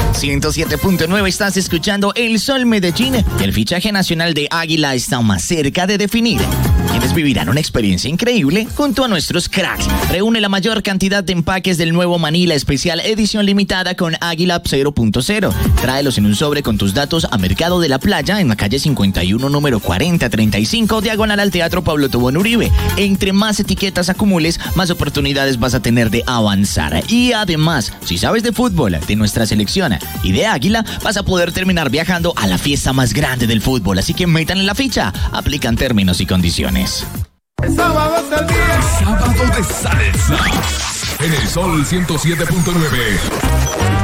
107.9, estás escuchando El Sol Medellín. El fichaje nacional de Águila está más cerca de definir. Quienes vivirán una experiencia increíble junto a nuestros cracks. Reúne la mayor cantidad de empaques del nuevo Manila especial edición limitada con Águila 0.0. Tráelos en un sobre con tus datos a Mercado de la Playa en la calle 51, número 4035, diagonal al Teatro Pablo Tobón Uribe. Entre más etiquetas acumules, más oportunidades vas a tener de avanzar. Y además, si sabes de fútbol, de nuestra selección y de Águila, vas a poder terminar viajando a la fiesta más grande del fútbol. Así que metan en la ficha. Aplican términos y condiciones. El sábado es el día. Sábado de salsa. En el Sol 107.9.